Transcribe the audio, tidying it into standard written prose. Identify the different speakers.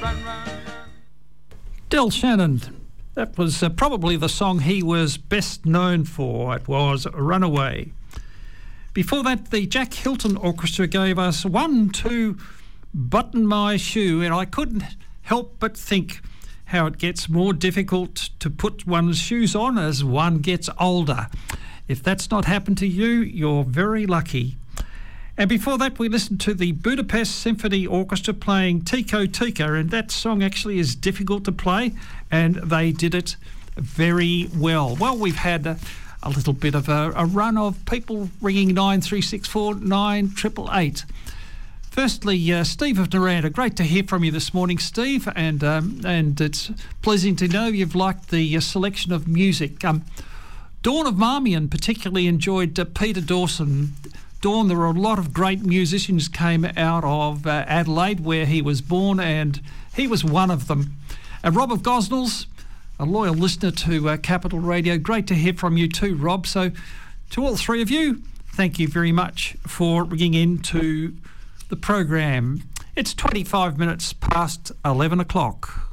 Speaker 1: Del Shannon, that was probably the song he was best known for. It was Runaway. Before that, the Jack Hilton Orchestra gave us 1, 2, Button My Shoe, and I couldn't help but think how it gets more difficult to put one's shoes on as one gets older. If that's not happened to you, you're very lucky. And before that, we listened to the Budapest Symphony Orchestra playing Tico Tika, and that song actually is difficult to play, and they did it very well. Well, we've had a little bit of a run of people ringing 9364 9888. Firstly, Steve of Naranda, great to hear from you this morning, Steve, and it's pleasing to know you've liked the selection of music. Dawn of Marmion particularly enjoyed Peter Dawson. Dawn, there were a lot of great musicians came out of Adelaide where he was born, and he was one of them. Rob of Gosnells, a loyal listener to Capital Radio, great to hear from you too, Rob. So to all three of you, thank you very much for ringing into the program. It's 25 minutes past 11 o'clock.